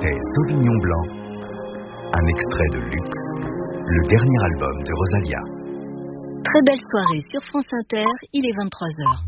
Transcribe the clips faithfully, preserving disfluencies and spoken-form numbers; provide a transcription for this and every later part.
C'était Sauvignon Blanc, un extrait de Luxe, le dernier album de Rosalia. Très belle soirée sur France Inter, il est vingt-trois heures.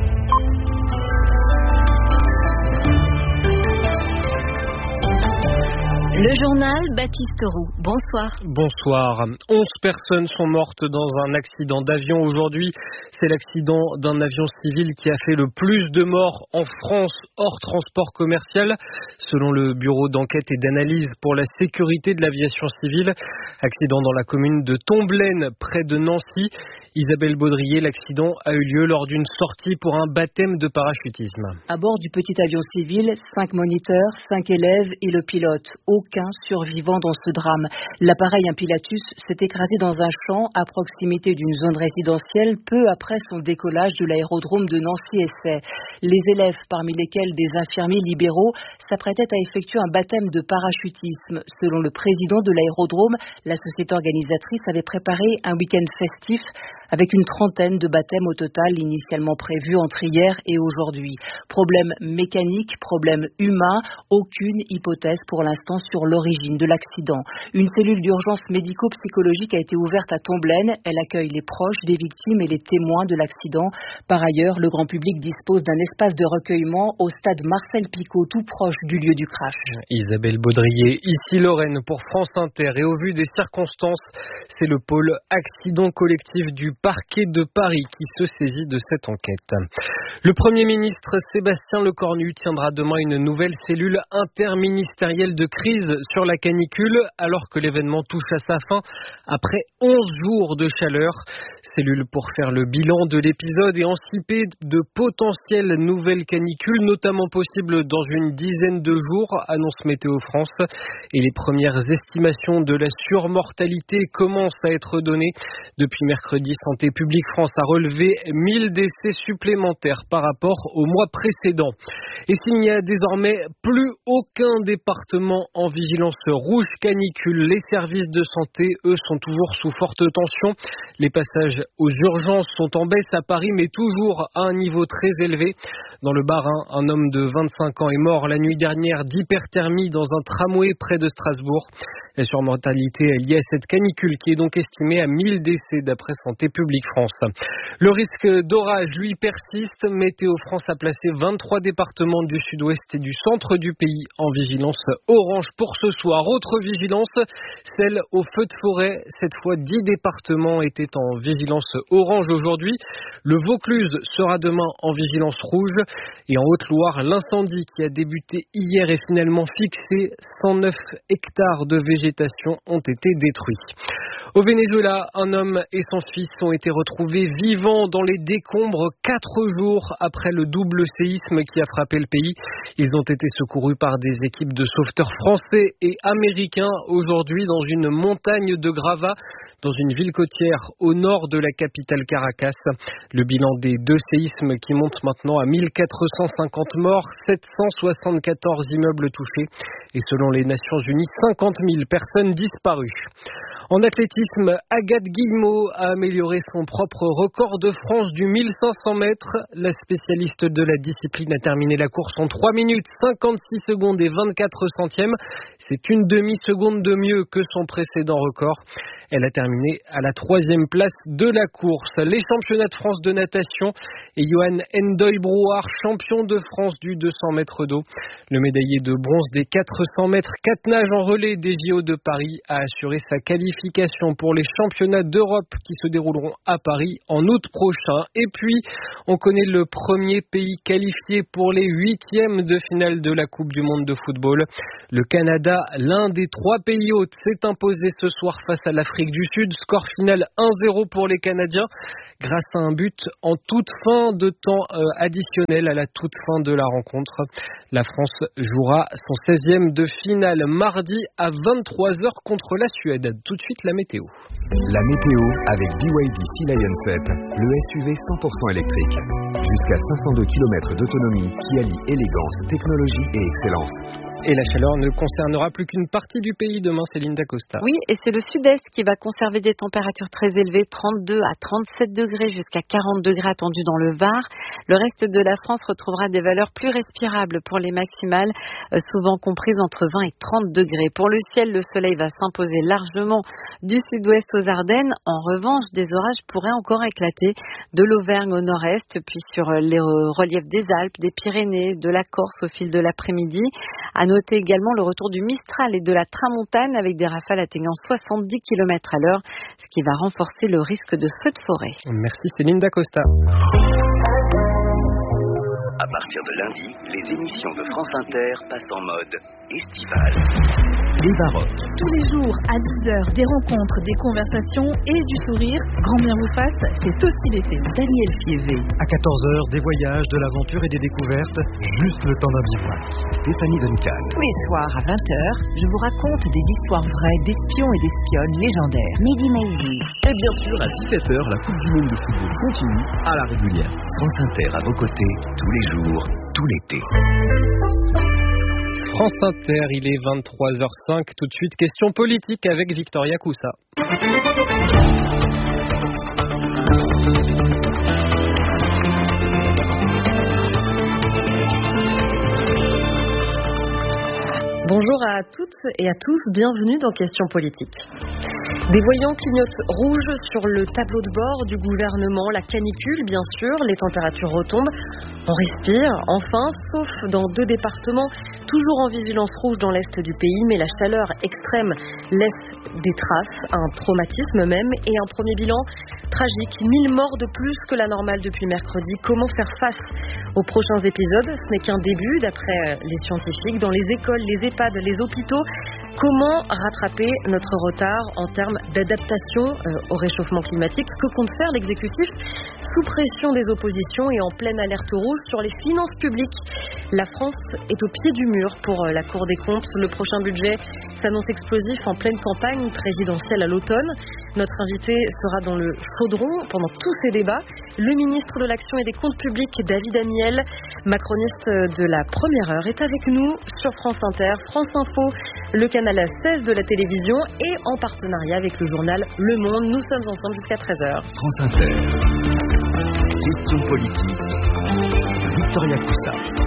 Le journal, Baptiste Roux. Bonsoir. Bonsoir. onze personnes sont mortes dans un accident d'avion aujourd'hui. C'est l'accident d'un avion civil qui a fait le plus de morts en France hors transport commercial, selon le bureau d'enquête et d'analyse pour la sécurité de l'aviation civile. Accident dans la commune de Tomblaine, près de Nancy. Isabelle Baudrier, l'accident a eu lieu lors d'une sortie pour un baptême de parachutisme. À bord du petit avion civil, cinq moniteurs, cinq élèves et le pilote. Aucun survivant dans ce drame. L'appareil, un Pilatus, s'est écrasé dans un champ à proximité d'une zone résidentielle peu après son décollage de l'aérodrome de Nancy-Essay. Les élèves, parmi lesquels des infirmiers libéraux, s'apprêtaient à effectuer un baptême de parachutisme. Selon le président de l'aérodrome, la société organisatrice avait préparé un week-end festif avec une trentaine de baptêmes au total initialement prévus entre hier et aujourd'hui. Problème mécanique, problème humain, aucune hypothèse pour l'instant sur l'origine de l'accident. Une cellule d'urgence médico-psychologique a été ouverte à Tomblaine. Elle accueille les proches des victimes et les témoins de l'accident. Par ailleurs, le grand public dispose d'un espace de recueillement au stade Marcel Picot, tout proche du lieu du crash. Isabelle Baudrier, ici Lorraine pour France Inter. Et au vu des circonstances, c'est le pôle accident collectif du parquet de Paris qui se saisit de cette enquête. Le Premier ministre Sébastien Lecornu tiendra demain une nouvelle cellule interministérielle de crise sur la canicule alors que l'événement touche à sa fin après onze jours de chaleur. Cellule pour faire le bilan de l'épisode et anticiper de potentielles nouvelles canicules, notamment possibles dans une dizaine de jours, annonce Météo France. Et les premières estimations de la surmortalité commencent à être données. Depuis mercredi, Santé publique France a relevé mille décès supplémentaires par rapport au mois précédent. Et s'il n'y a désormais plus aucun département en vigilance rouge canicule, les services de santé, eux, sont toujours sous forte tension. Les passages aux urgences sont en baisse à Paris, mais toujours à un niveau très élevé. Dans le Bas-Rhin, un homme de vingt-cinq ans est mort la nuit dernière d'hyperthermie dans un tramway près de Strasbourg. La surmortalité est liée à cette canicule qui est donc estimée à mille décès d'après Santé publique France. Le risque d'orage, lui, persiste. Météo France a placé vingt-trois départements du sud-ouest et du centre du pays en vigilance orange pour ce soir. Autre vigilance, celle au feu de forêt. Cette fois, dix départements étaient en vigilance orange aujourd'hui. Le Vaucluse sera demain en vigilance rouge. Et en Haute-Loire, l'incendie qui a débuté hier est finalement fixé. cent neuf hectares de végétation ont été détruits. Au Venezuela, un homme et son fils ont été retrouvés vivants dans les décombres quatre jours après le double séisme qui a frappé le pays. Ils ont été secourus par des équipes de sauveteurs français et américains aujourd'hui dans une montagne de gravats dans une ville côtière au nord de la capitale Caracas. Le bilan des deux séismes qui monte maintenant à mille quatre cent cinquante morts, sept cent soixante-quatorze immeubles touchés et selon les Nations Unies, cinquante mille personnes disparues. En athlétisme, Agathe Guillemot a amélioré son propre record de France du mille cinq cents mètres. La spécialiste de la discipline a terminé la course en trois minutes cinquante-six secondes et vingt-quatre centièmes. C'est une demi-seconde de mieux que son précédent record. Elle a terminé à la troisième place de la course. Les championnats de France de natation et Johan Ndoye-Brouard, champion de France du deux cents mètres d'eau. Le médaillé de bronze des quatre cents mètres quatre nages en relais des J O de Paris a assuré sa qualification pour les championnats d'Europe qui se dérouleront à Paris en août prochain. Et puis, on connaît le premier pays qualifié pour les huitièmes de finale de la Coupe du Monde de football. Le Canada, l'un des trois pays hôtes, s'est imposé ce soir face à l'Afrique du Sud. Score final un zéro pour les Canadiens grâce à un but en toute fin de temps euh, additionnel à la toute fin de la rencontre. La France jouera son seizième de finale mardi à vingt-trois heures contre la Suède. Tout de suite la météo. La météo avec B Y D Sea Lion sept, le S U V cent pour cent électrique. Jusqu'à cinq cent deux kilomètres d'autonomie qui allie élégance, technologie et excellence. Et la chaleur ne concernera plus qu'une partie du pays demain, Céline Dacosta. Oui, et c'est le sud-est qui va conserver des températures très élevées, trente-deux à trente-sept degrés jusqu'à quarante degrés attendus dans le Var. Le reste de la France retrouvera des valeurs plus respirables pour les maximales, souvent comprises entre vingt et trente degrés. Pour le ciel, le soleil va s'imposer largement du sud-ouest aux Ardennes. En revanche, des orages pourraient encore éclater de l'Auvergne au nord-est, puis sur les reliefs des Alpes, des Pyrénées, de la Corse au fil de l'après-midi. À noter également le retour du Mistral et de la Tramontane avec des rafales atteignant soixante-dix kilomètres à l'heure, ce qui va renforcer le risque de feux de forêt. Merci Céline Dacosta. À partir de lundi, les émissions de France Inter passent en mode estival. Les Baroques. Tous les jours, à dix heures, des rencontres, des conversations et du sourire. Grand bien vous fasse, c'est aussi l'été. Daniel Fievé. À quatorze heures, des voyages, de l'aventure et des découvertes, juste le temps d'un bivouac. Stéphanie Duncan. Tous les soirs, à vingt heures, je vous raconte des histoires vraies d'espions et d'espionnes légendaires. Mehdi Maizi. Et bien sûr, à dix-sept heures, la Coupe du Monde de football continue à la régulière. France Inter à vos côtés, tous les jours, tout l'été. France Inter, il est vingt-trois heures cinq. Tout de suite, question politique avec Victoria Coussa. Bonjour à toutes et à tous, bienvenue dans Questions politiques. Des voyants clignotent rouge sur le tableau de bord du gouvernement, la canicule bien sûr, les températures retombent, on respire enfin, sauf dans deux départements, toujours en vigilance rouge dans l'est du pays, mais la chaleur extrême laisse des traces, un traumatisme même, et un premier bilan tragique, mille morts de plus que la normale depuis mercredi. Comment faire face aux prochains épisodes? Ce n'est qu'un début, d'après les scientifiques, dans les écoles, les EHPAD, les hôpitaux. Comment rattraper notre retard en termes d'adaptation euh, au réchauffement climatique? Que compte faire l'exécutif sous pression des oppositions et en pleine alerte rouge sur les finances publiques? La France est au pied du mur pour euh, la Cour des comptes. Le prochain budget s'annonce explosif en pleine campagne présidentielle à l'automne. Notre invité sera dans le chaudron pendant tous ces débats. Le ministre de l'Action et des Comptes publics, David Amiel, macroniste de la première heure, est avec nous sur France Inter, France Info, le canal seize de la télévision et en partenariat avec le journal Le Monde. Nous sommes ensemble jusqu'à treize heures. France Inter. Questions politiques. Victoria Coussa.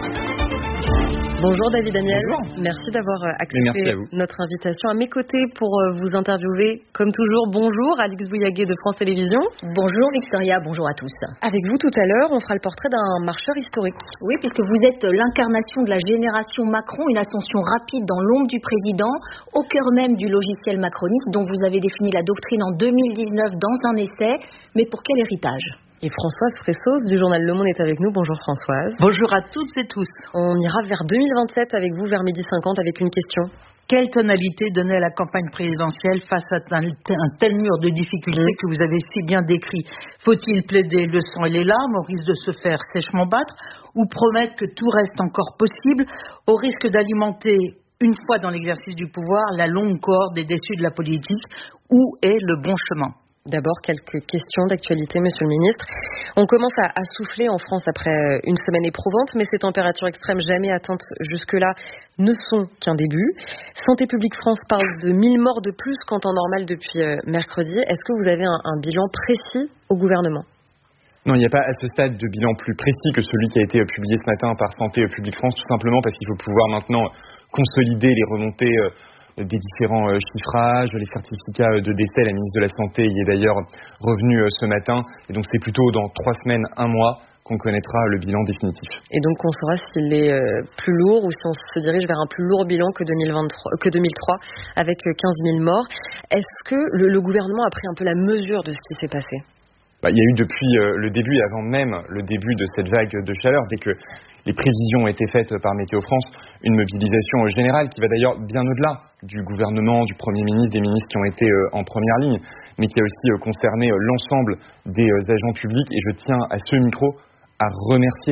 Bonjour David Amiel, Bonjour. Merci d'avoir accepté notre invitation. À mes côtés pour vous interviewer, comme toujours, bonjour Alix Bouillaguet de France Télévisions. Bonjour Victoria, bonjour à tous. Avec vous tout à l'heure, on fera le portrait d'un marcheur historique. Oui, puisque vous êtes l'incarnation de la génération Macron, une ascension rapide dans l'ombre du président, au cœur même du logiciel macroniste dont vous avez défini la doctrine en deux mille dix-neuf dans un essai. Mais pour quel héritage ? Et Françoise Fressos du journal Le Monde est avec nous. Bonjour Françoise. Bonjour à toutes et tous. On ira vers deux mille vingt-sept avec vous, vers midi cinquante, avec une question. Quelle tonalité donner à la campagne présidentielle face à un, un tel mur de difficultés mmh. que vous avez si bien décrit? Faut-il plaider le sang et les larmes au risque de se faire sèchement battre, ou promettre que tout reste encore possible au risque d'alimenter, une fois dans l'exercice du pouvoir, la longue corde des déçus de la politique? Où est le bon chemin? D'abord, quelques questions d'actualité, Monsieur le Ministre. On commence à, à souffler en France après une semaine éprouvante, mais ces températures extrêmes jamais atteintes jusque-là ne sont qu'un début. Santé publique France parle de mille morts de plus qu'en temps normal depuis euh, mercredi. Est-ce que vous avez un, un bilan précis au gouvernement ? Non, il n'y a pas à ce stade de bilan plus précis que celui qui a été publié ce matin par Santé publique France, tout simplement parce qu'il faut pouvoir maintenant consolider les remontées euh, des différents euh, chiffrages, les certificats de décès. La ministre de la Santé y est d'ailleurs revenue euh, ce matin. Et donc c'est plutôt dans trois semaines, un mois, qu'on connaîtra le bilan définitif. Et donc on saura s'il est euh, plus lourd ou si on se dirige vers un plus lourd bilan que, deux mille vingt-trois, que deux mille trois avec quinze mille morts. Est-ce que le, le gouvernement a pris un peu la mesure de ce qui s'est passé ? Bah, il y a eu depuis euh, le début et avant même le début de cette vague de chaleur, dès que les prévisions ont été faites par Météo France, une mobilisation générale qui va d'ailleurs bien au-delà du gouvernement, du Premier ministre, des ministres qui ont été euh, en première ligne, mais qui a aussi euh, concerné euh, l'ensemble des euh, agents publics. Et je tiens à ce micro à remercier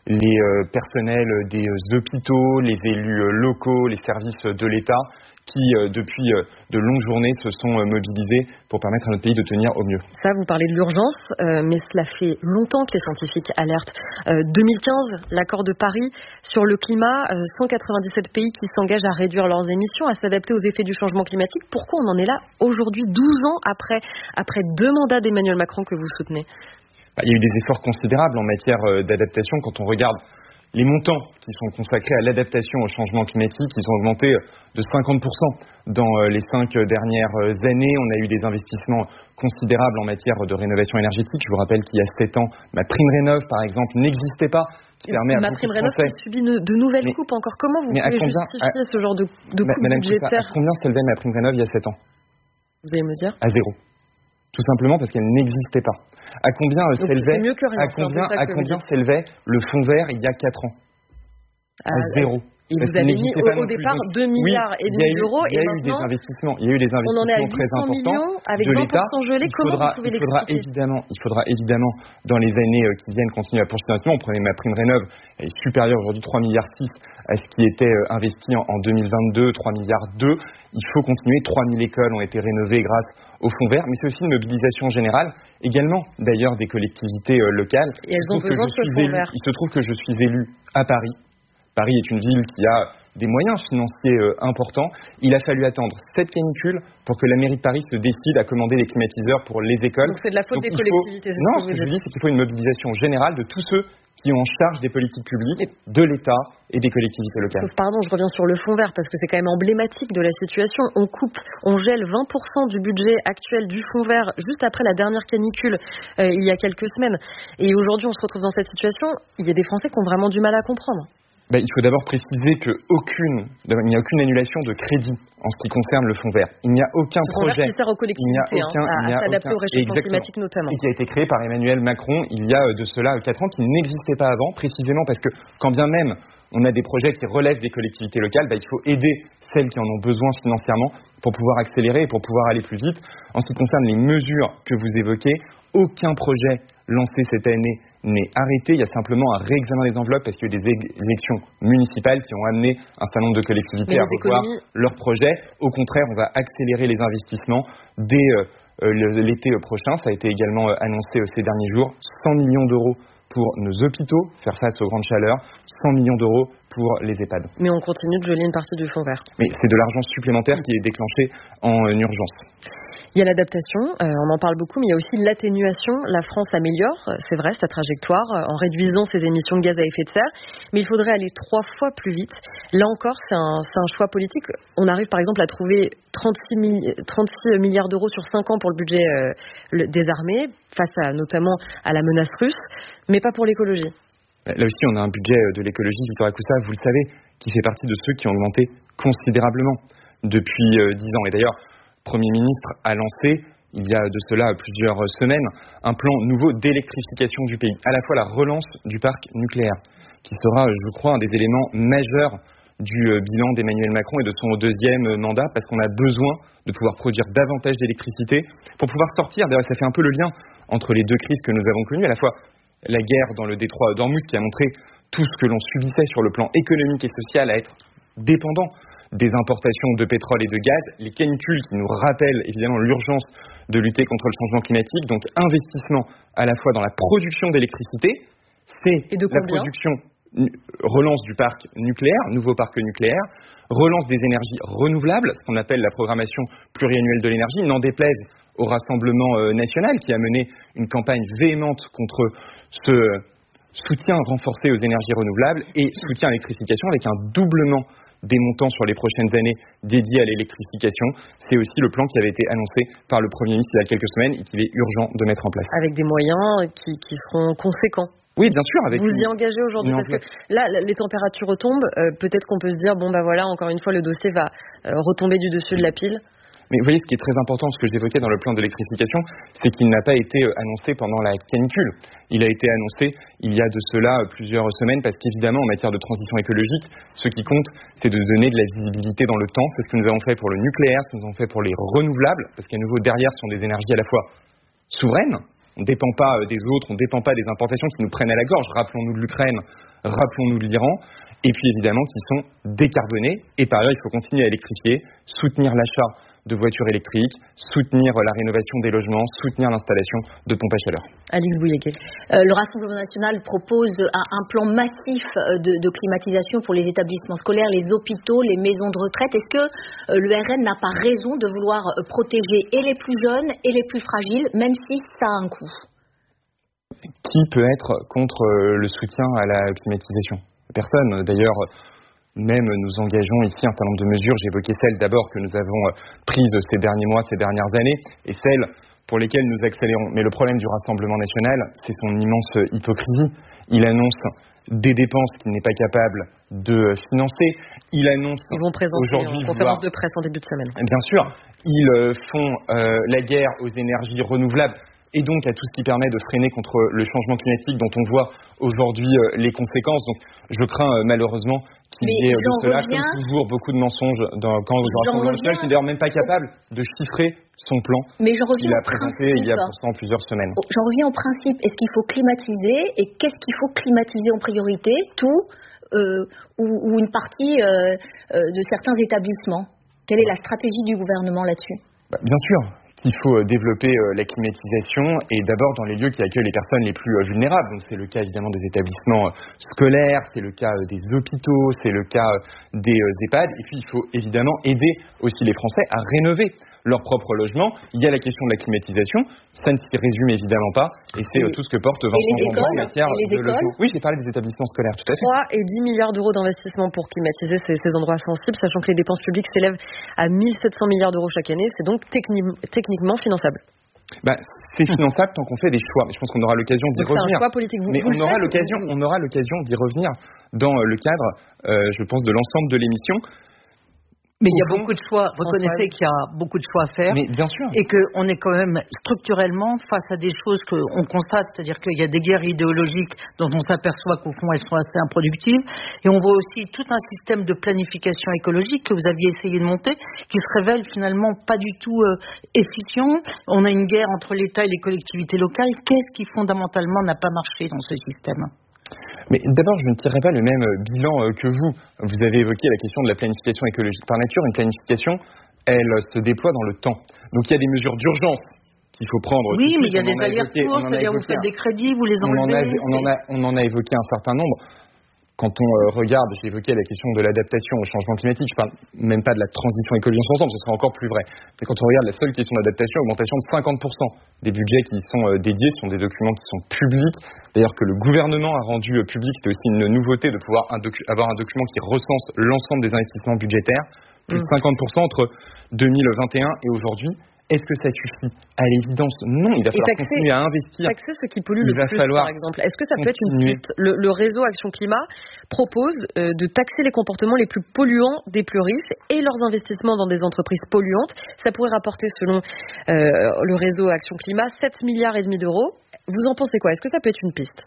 les euh, personnels des euh, hôpitaux, les élus euh, locaux, les services de l'État qui, euh, depuis euh, de longues journées, se sont euh, mobilisés pour permettre à notre pays de tenir au mieux. Ça, vous parlez de l'urgence, euh, mais cela fait longtemps que les scientifiques alertent. Euh, deux mille quinze, l'accord de Paris sur le climat, euh, cent quatre-vingt-dix-sept pays qui s'engagent à réduire leurs émissions, à s'adapter aux effets du changement climatique. Pourquoi on en est là aujourd'hui, douze ans après, après deux mandats d'Emmanuel Macron que vous soutenez ? Bah, il y a eu des efforts considérables en matière euh, d'adaptation. Quand on regarde les montants qui sont consacrés à l'adaptation au changement climatique, ils ont augmenté de cinquante pour cent dans les cinq dernières années. On a eu des investissements considérables en matière de rénovation énergétique. Je vous rappelle qu'il y a sept ans, ma prime rénov, par exemple, n'existait pas. Qui permet à ma prime rénov qui subit de nouvelles mais, coupes encore. Comment vous pouvez combien, justifier à, ce genre de, de coupes budgétaires ? À combien s'élevait ma prime rénov il y a sept ans ? Vous allez me dire ? À zéro. Tout simplement parce qu'elle n'existait pas. À combien euh, s'élevait, mieux que rien, à combien, à combien s'élevait le fonds vert il y a quatre ans ? À ah, zéro. Et vous avez mis au, au départ deux milliards et demi d'euros et maintenant... Il y a eu des investissements, il y a eu des investissements très importants avec de l'État. Gelés. Comment faudra, vous pouvez il faudra l'expliquer ? évidemment, il faudra évidemment, dans les années qui viennent, continuer à poursuivre l'investissement. On prenait ma prime rénov, elle est supérieure aujourd'hui trois virgule six milliards à ce qui était investi en, en deux mille vingt-deux, trois virgule deux milliards. Il faut continuer. trois mille écoles ont été rénovées grâce au fonds vert, mais c'est aussi une mobilisation générale, également d'ailleurs des collectivités locales. Et elles ont besoin de ce fonds vert. Il se trouve que je suis élu à Paris. Paris est une ville qui a des moyens financiers euh, importants. Il a fallu attendre cette canicule pour que la mairie de Paris se décide à commander des climatiseurs pour les écoles. Donc c'est de la faute Donc des collectivités. Faut... Non, ce que je dis, c'est qu'il faut une mobilisation générale de tous ceux qui ont en charge des politiques publiques, de l'État et des collectivités locales. Sauf, pardon, je reviens sur le fonds vert parce que c'est quand même emblématique de la situation. On coupe, on gèle vingt pour cent du budget actuel du fonds vert juste après la dernière canicule euh, il y a quelques semaines. Et aujourd'hui, on se retrouve dans cette situation. Il y a des Français qui ont vraiment du mal à comprendre. Ben, il faut d'abord préciser qu'aucune, il n'y a aucune annulation de crédit en ce qui concerne le fonds vert. Il n'y a aucun ce projet. Fonds vert qui sert aux collectivités, aucun, hein, à, à s'adapter au réchauffement climatique notamment. Et qui a été créé par Emmanuel Macron il y a de cela quatre ans, qui n'existait pas avant, précisément parce que quand bien même on a des projets qui relèvent des collectivités locales, ben, il faut aider celles qui en ont besoin financièrement pour pouvoir accélérer et pour pouvoir aller plus vite. En ce qui concerne les mesures que vous évoquez, aucun projet lancé cette année n'est arrêté. Il y a simplement un réexamen des enveloppes parce qu'il y a eu des élections municipales qui ont amené un certain nombre de collectivités à revoir économies... leurs projets. Au contraire, on va accélérer les investissements dès euh, l'été prochain. Ça a été également annoncé ces derniers jours. cent millions d'euros pour nos hôpitaux, faire face aux grandes chaleurs, cent millions d'euros pour les EHPAD. Mais on continue de geler une partie du fonds vert. Mais c'est de l'argent supplémentaire qui est déclenché en euh, urgence. Il y a l'adaptation, euh, on en parle beaucoup, mais il y a aussi l'atténuation. La France améliore, c'est vrai, sa trajectoire euh, en réduisant ses émissions de gaz à effet de serre, mais il faudrait aller trois fois plus vite. Là encore, c'est un, c'est un choix politique. On arrive par exemple à trouver trente-six milliards d'euros sur cinq ans pour le budget euh, le, des armées, face à, notamment à la menace russe, mais pas pour l'écologie. Là aussi, on a un budget de l'écologie, Victoria Coussa, vous le savez, qui fait partie de ceux qui ont augmenté considérablement depuis dix ans. Et d'ailleurs, le Premier ministre a lancé, il y a de cela plusieurs semaines, un plan nouveau d'électrification du pays. À la fois la relance du parc nucléaire, qui sera, je crois, un des éléments majeurs du bilan d'Emmanuel Macron et de son deuxième mandat, parce qu'on a besoin de pouvoir produire davantage d'électricité pour pouvoir sortir. D'ailleurs, ça fait un peu le lien entre les deux crises que nous avons connues, à la fois la guerre dans le détroit d'Ormuz qui a montré tout ce que l'on subissait sur le plan économique et social à être dépendant des importations de pétrole et de gaz, les canicules qui nous rappellent évidemment l'urgence de lutter contre le changement climatique, donc investissement à la fois dans la production d'électricité, c'est la production, relance du parc nucléaire, nouveau parc nucléaire, relance des énergies renouvelables, ce qu'on appelle la programmation pluriannuelle de l'énergie, n'en déplaise au Rassemblement national qui a mené une campagne véhémente contre ce soutien renforcé aux énergies renouvelables et soutien à l'électrification avec un doublement des montants sur les prochaines années dédiés à l'électrification. C'est aussi le plan qui avait été annoncé par le Premier ministre il y a quelques semaines et qu'il est urgent de mettre en place. Avec des moyens qui, qui seront conséquents. Oui, bien sûr. Avec vous une, y engagez aujourd'hui parce que là, les températures retombent. Euh, peut-être qu'on peut se dire, bon, bah voilà, encore une fois, le dossier va euh, retomber du dessus de la pile. Mais vous voyez, ce qui est très important, ce que j'évoquais dans le plan d'électrification, c'est qu'il n'a pas été annoncé pendant la canicule. Il a été annoncé il y a de cela plusieurs semaines, parce qu'évidemment, en matière de transition écologique, ce qui compte, c'est de donner de la visibilité dans le temps. C'est ce que nous avons fait pour le nucléaire, ce que nous avons fait pour les renouvelables, parce qu'à nouveau, derrière, ce sont des énergies à la fois souveraines, On ne dépend pas des autres, on ne dépend pas des importations qui nous prennent à la gorge. Rappelons-nous de l'Ukraine, rappelons-nous de l'Iran. Et puis évidemment qui sont décarbonés. Et par ailleurs, il faut continuer à électrifier, soutenir l'achat de voitures électriques, soutenir la rénovation des logements, soutenir l'installation de pompes à chaleur. Alix Bouillégué. Euh, le Rassemblement national propose un, un plan massif de, de climatisation pour les établissements scolaires, les hôpitaux, les maisons de retraite. Est-ce que euh, l'U R N n'a pas raison de vouloir protéger et les plus jeunes et les plus fragiles, même si ça a un coût? Qui peut être contre le soutien à la climatisation? Personne. D'ailleurs, même nous engageons ici un certain nombre de mesures. J'évoquais celles d'abord que nous avons prises ces derniers mois, ces dernières années, et celles pour lesquelles nous accélérons. Mais le problème du Rassemblement national, c'est son immense hypocrisie. Il annonce des dépenses qu'il n'est pas capable de financer. Il annonce Ils vont présenter aujourd'hui en conférence vouloir... de presse en début de semaine. Bien sûr, ils font euh, la guerre aux énergies renouvelables et donc à tout ce qui permet de freiner contre le changement climatique dont on voit aujourd'hui euh, les conséquences. Donc je crains euh, malheureusement qu'il y ait de cela, reviens... comme toujours, beaucoup de mensonges dans, quand le Rassemblement national, qui n'est d'ailleurs même pas capable de chiffrer son plan qu'il a présenté il y a pourtant plusieurs semaines. J'en reviens au principe. Est-ce qu'il faut climatiser et qu'est-ce qu'il faut climatiser en priorité? Tout euh, ou, ou une partie euh, euh, de certains établissements? Quelle est la stratégie du gouvernement là-dessus? Bah, bien sûr. Il faut développer la climatisation et d'abord dans les lieux qui accueillent les personnes les plus vulnérables. Donc c'est le cas évidemment des établissements scolaires, c'est le cas des hôpitaux, c'est le cas des EHPAD. Et puis il faut évidemment aider aussi les Français à rénover leur propre logement. Il y a la question de la climatisation, ça ne s'y résume évidemment pas et c'est et tout ce que porte Vincent Jeanbrun en matière de logement. Oui, j'ai parlé des établissements scolaires, tout à fait. trois et dix milliards d'euros d'investissement pour climatiser ces, ces endroits sensibles, sachant que les dépenses publiques s'élèvent à mille sept cents milliards d'euros chaque année. C'est donc techni- techniquement finançable. Bah, c'est finançable tant qu'on fait des choix. Mais je pense qu'on aura l'occasion d'y donc revenir. C'est un choix politique. Vous, Mais vous on, aura l'occasion, on aura l'occasion d'y revenir dans le cadre, euh, je pense, de l'ensemble de l'émission. Mais il y a beaucoup de choix. Reconnaissez qu'il y a beaucoup de choix à faire. Mais bien sûr. Et qu'on est quand même structurellement face à des choses qu'on constate, c'est-à-dire qu'il y a des guerres idéologiques dont on s'aperçoit qu'au fond elles sont assez improductives. Et on voit aussi tout un système de planification écologique que vous aviez essayé de monter, qui se révèle finalement pas du tout euh, efficient. On a une guerre entre l'État et les collectivités locales. Qu'est-ce qui fondamentalement n'a pas marché dans ce système ? Mais d'abord, je ne tirerai pas le même bilan que vous. Vous avez évoqué la question de la planification écologique. Par nature, une planification, elle se déploie dans le temps. Donc il y a des mesures d'urgence qu'il faut prendre. Oui, mais il y a des allers-retours, c'est-à-dire vous faites des crédits, vous les enlevez. On en a, on en a évoqué un certain nombre. Quand on euh, regarde, j'ai évoqué la question de l'adaptation au changement climatique, je parle même pas de la transition écologique ensemble, ce serait encore plus vrai. Mais quand on regarde la seule question d'adaptation, augmentation de cinquante pour cent des budgets qui y sont euh, dédiés, ce sont des documents qui sont publics, d'ailleurs que le gouvernement a rendu euh, public, c'est aussi une nouveauté de pouvoir un docu- avoir un document qui recense l'ensemble des investissements budgétaires, plus de cinquante pour cent entre deux mille vingt et un et aujourd'hui. Est-ce que ça suffit? À l'évidence, non. Il va falloir taxer, continuer à investir. Taxer ce qui pollue le plus, par exemple. Est-ce que ça peut être une piste? le, le réseau Action Climat propose euh, de taxer les comportements les plus polluants des plus riches et leurs investissements dans des entreprises polluantes. Ça pourrait rapporter, selon euh, le réseau Action Climat, sept milliards et demi d'euros. Vous en pensez quoi? Est-ce que ça peut être une piste?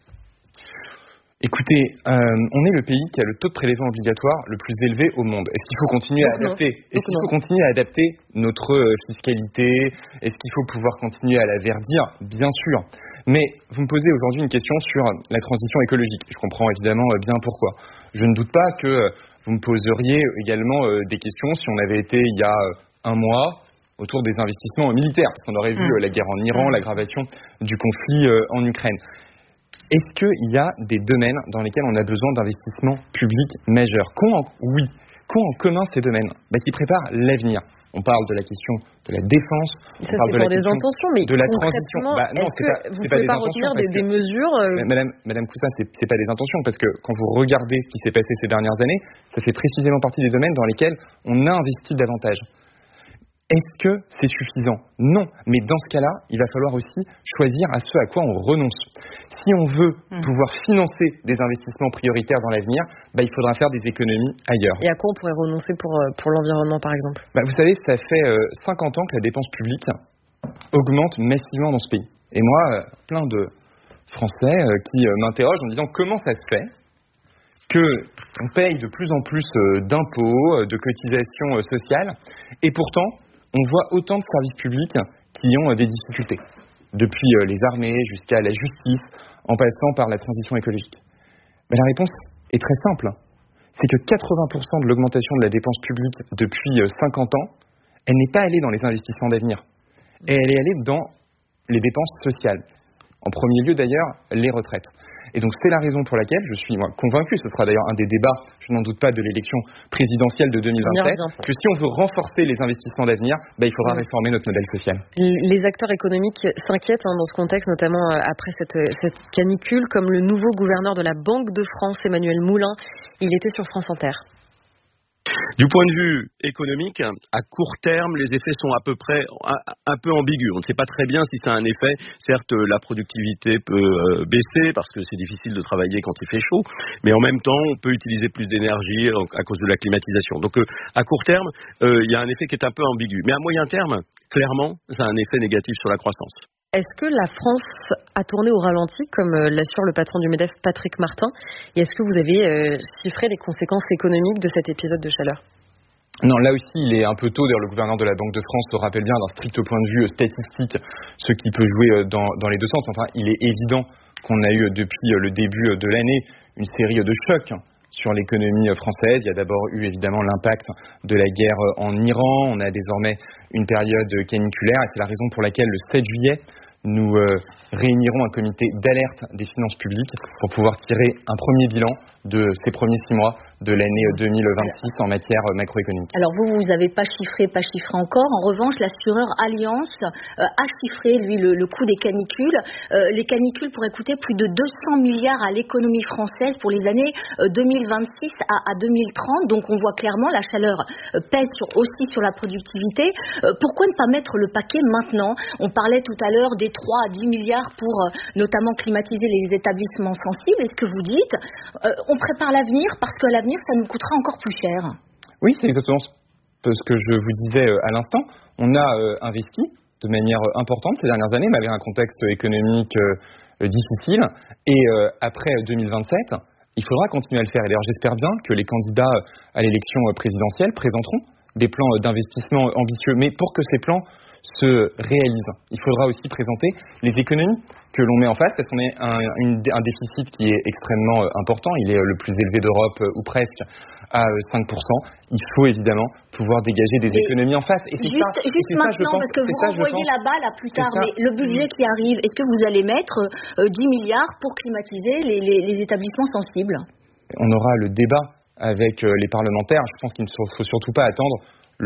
Écoutez, euh, on est le pays qui a le taux de prélèvement obligatoire le plus élevé au monde. Est-ce qu'il faut continuer Donc à adapter Est-ce qu'il faut continuer à adapter notre fiscalité? Est-ce qu'il faut pouvoir continuer à la verdir? Bien sûr. Mais vous me posez aujourd'hui une question sur la transition écologique. Je comprends évidemment bien pourquoi. Je ne doute pas que vous me poseriez également des questions si on avait été il y a un mois autour des investissements militaires, parce qu'on aurait vu mmh. la guerre en Iran, l'aggravation du conflit en Ukraine. Est-ce qu'il y a des domaines dans lesquels on a besoin d'investissements publics majeurs? Qu'ont en, oui, qu'ont en commun ces domaines? Bah, qui préparent l'avenir. On parle de la question de la défense, on ça, parle de la question intentions, mais de la transition. Bah, non, c'est pas, vous ne pouvez pas, pas retenir des, des mesures euh... Madame, Madame Cousin, c'est, c'est pas des intentions, parce que quand vous regardez ce qui s'est passé ces dernières années, ça fait précisément partie des domaines dans lesquels on a investi davantage. Est-ce que c'est suffisant? Non. Mais dans ce cas-là, il va falloir aussi choisir à ce à quoi on renonce. Si on veut mmh. pouvoir financer des investissements prioritaires dans l'avenir, bah, il faudra faire des économies ailleurs. Et à quoi on pourrait renoncer pour, pour l'environnement, par exemple? bah, Vous savez, ça fait euh, cinquante ans que la dépense publique augmente massivement dans ce pays. Et moi, euh, plein de Français euh, qui euh, m'interrogent en disant comment ça se fait qu'on paye de plus en plus euh, d'impôts, de cotisations euh, sociales, et pourtant, on voit autant de services publics qui ont des difficultés. depuis les armées jusqu'à la justice, en passant par la transition écologique. Mais la réponse est très simple. C'est que quatre-vingts pour cent de l'augmentation de la dépense publique depuis cinquante ans, elle n'est pas allée dans les investissements d'avenir. Et elle est allée dans les dépenses sociales. En premier lieu d'ailleurs, les retraites. Et donc c'est la raison pour laquelle je suis moi, convaincu, ce sera d'ailleurs un des débats, je n'en doute pas, de l'élection présidentielle de deux mille vingt-sept, que si on veut renforcer les investissements d'avenir, bah, il faudra mmh. réformer notre modèle social. Les acteurs économiques s'inquiètent hein, dans ce contexte, notamment après cette, cette canicule, comme le nouveau gouverneur de la Banque de France, Emmanuel Moulin. Il était sur France Inter. Du point de vue économique, à court terme, les effets sont à peu près un, un peu ambigus. On ne sait pas très bien si ça a un effet. Certes, la productivité peut euh, baisser parce que c'est difficile de travailler quand il fait chaud, mais en même temps, on peut utiliser plus d'énergie à cause de la climatisation. Donc, euh, à court terme, euh, il y a un effet qui est un peu ambigu. Mais à moyen terme, clairement, ça a un effet négatif sur la croissance. Est-ce que la France a tourné au ralenti, comme l'assure le patron du MEDEF, Patrick Martin? Et est-ce que vous avez euh, chiffré les conséquences économiques de cet épisode de chaleur? Non, là aussi, il est un peu tôt. D'ailleurs, le gouverneur de la Banque de France se rappelle bien d'un strict point de vue statistique, ce qui peut jouer dans, dans les deux sens. Enfin, il est évident qu'on a eu depuis le début de l'année une série de chocs sur l'économie française. Il y a d'abord eu évidemment l'impact de la guerre en Iran. On a désormais une période caniculaire et c'est la raison pour laquelle le sept juillet, nous euh, réunirons un comité d'alerte des finances publiques pour pouvoir tirer un premier bilan de ces premiers six mois de l'année deux mille vingt-six en matière macroéconomique. Alors vous, vous n'avez pas chiffré, pas chiffré encore. En revanche, l'assureur Allianz euh, a chiffré, lui, le, le coût des canicules. Euh, les canicules pourraient coûter plus de deux cents milliards à l'économie française pour les années euh, deux mille vingt-six à, à deux mille trente. Donc on voit clairement la chaleur euh, pèse sur, aussi sur la productivité. Euh, pourquoi ne pas mettre le paquet maintenant? On parlait tout à l'heure des trois à dix milliards pour euh, notamment climatiser les établissements sensibles. Est-ce que vous dites euh, on prépare l'avenir parce que l'avenir, ça nous coûtera encore plus cher? Oui, c'est exactement ce que je vous disais à l'instant. On a euh, investi de manière importante ces dernières années, malgré un contexte économique euh, difficile. Et euh, après deux mille vingt-sept, il faudra continuer à le faire. Et d'ailleurs, j'espère bien que les candidats à l'élection présidentielle présenteront des plans d'investissement ambitieux. Mais pour que ces plans se réalisent, il faudra aussi présenter les économies que l'on met en face, parce qu'on a un, une, un déficit qui est extrêmement important. Il est le plus élevé d'Europe, ou presque, à cinq pour cent. Il faut évidemment pouvoir dégager des et économies en face. Et c'est juste ça, juste et maintenant, ça, pense, parce que vous ça, renvoyez la balle à plus tard, mais le budget qui arrive, est-ce que vous allez mettre euh, dix milliards pour climatiser les, les, les établissements sensibles? On aura le débat avec euh, les parlementaires. Je pense qu'il ne faut surtout pas attendre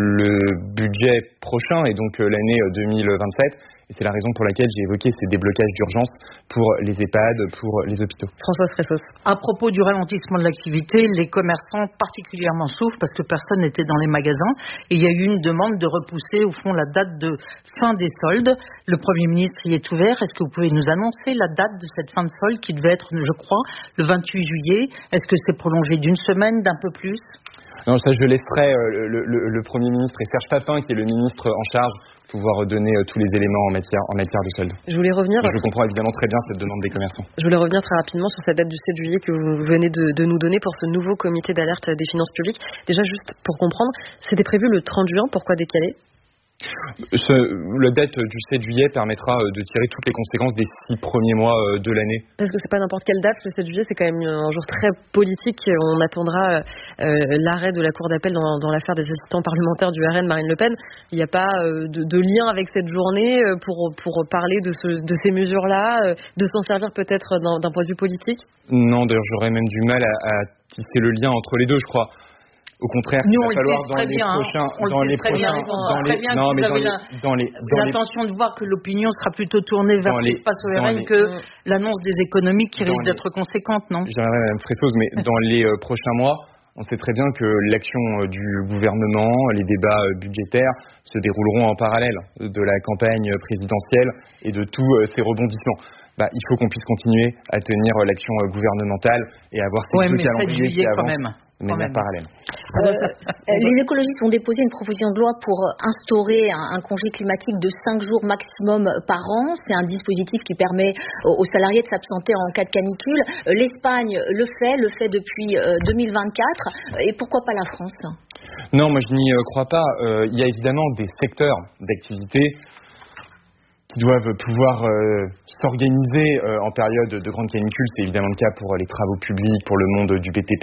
le budget prochain et donc euh, l'année deux mille vingt-sept. Et c'est la raison pour laquelle j'ai évoqué ces déblocages d'urgence pour les EHPAD, pour les hôpitaux. Françoise Fressos. À propos du ralentissement de l'activité, les commerçants particulièrement souffrent parce que personne n'était dans les magasins. Et il y a eu une demande de repousser au fond la date de fin des soldes. Le Premier ministre y est ouvert. Est-ce que vous pouvez nous annoncer la date de cette fin de solde qui devait être, je crois, le vingt-huit juillet? Est-ce que c'est prolongé d'une semaine, d'un peu plus? Non, ça je laisserai euh, le, le, le Premier ministre et Serge Papin, qui est le ministre en charge, pouvoir donner euh, tous les éléments en matière, en matière de solde. Je voulais revenir. Je comprends évidemment très bien cette demande des commerçants. Je voulais revenir très rapidement sur cette date du sept juillet que vous venez de, de nous donner pour ce nouveau comité d'alerte des finances publiques. Déjà, juste pour comprendre, c'était prévu le trente juin, pourquoi décaler? Ce, la date du sept juillet permettra de tirer toutes les conséquences des six premiers mois de l'année. Parce que c'est pas n'importe quelle date, le sept juillet c'est quand même un jour très politique. On attendra euh, l'arrêt de la Cour d'appel dans, dans l'affaire des assistants parlementaires du R N, Marine Le Pen. Il n'y a pas euh, de, de lien avec cette journée pour, pour parler de, ce, de ces mesures-là, de s'en servir peut-être d'un, d'un point de vue politique? Non, d'ailleurs j'aurais même du mal à, à tisser le lien entre les deux, je crois. Au contraire, nous, il va falloir dans les bien, prochains, on dans les prochains, bien, dans les, bien non, mais dans les, dans les, dans l'intention de voir que l'opinion sera plutôt tournée vers ce qui se passe au R N les, que mmh. l'annonce des économies qui risque d'être conséquente, non? J'aimerais Mme Fressos, mais dans les euh, prochains mois, on sait très bien que l'action euh, du gouvernement, les débats euh, budgétaires se dérouleront en parallèle de la campagne présidentielle et de tous euh, ces rebondissements. Bah, il faut qu'on puisse continuer à tenir euh, l'action euh, gouvernementale et avoir ces ouais, deux calendriers qui avancent. Quand même. De manière parallèle. Euh, les écologistes ont déposé une proposition de loi pour instaurer un, un congé climatique de cinq jours maximum par an. C'est un dispositif qui permet aux salariés de s'absenter en cas de canicule. L'Espagne le fait, le fait depuis deux mille vingt-quatre. Et pourquoi pas la France? Non, moi je n'y crois pas. Euh, il y a évidemment des secteurs d'activité qui doivent pouvoir euh, s'organiser euh, en période de grande canicule. C'est évidemment le cas pour les travaux publics, pour le monde du B T P.